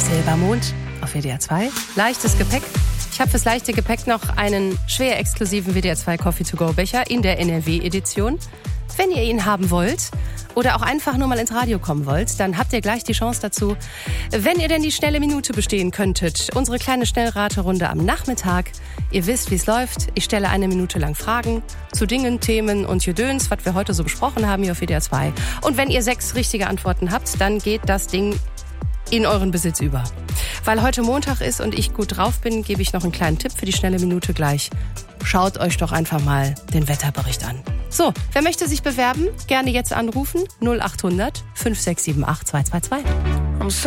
Silbermond auf WDR 2. Leichtes Gepäck. Ich habe fürs leichte Gepäck noch einen schwer exklusiven WDR 2 Coffee-to-go-Becher in der NRW-Edition. Wenn ihr ihn haben wollt oder auch einfach nur mal ins Radio kommen wollt, dann habt ihr gleich die Chance dazu, wenn ihr denn die schnelle Minute bestehen könntet. Unsere kleine Schnellraterunde am Nachmittag. Ihr wisst, wie es läuft. Ich stelle 1 Minute lang Fragen zu Dingen, Themen und Gedöns, was wir heute so besprochen haben hier auf WDR 2. Und wenn ihr 6 richtige Antworten habt, dann geht das Ding in euren Besitz über. Weil heute Montag ist und ich gut drauf bin, gebe ich noch einen kleinen Tipp für die schnelle Minute gleich. Schaut euch doch einfach mal den Wetterbericht an. So, wer möchte sich bewerben? Gerne jetzt anrufen. 0800 5678 222.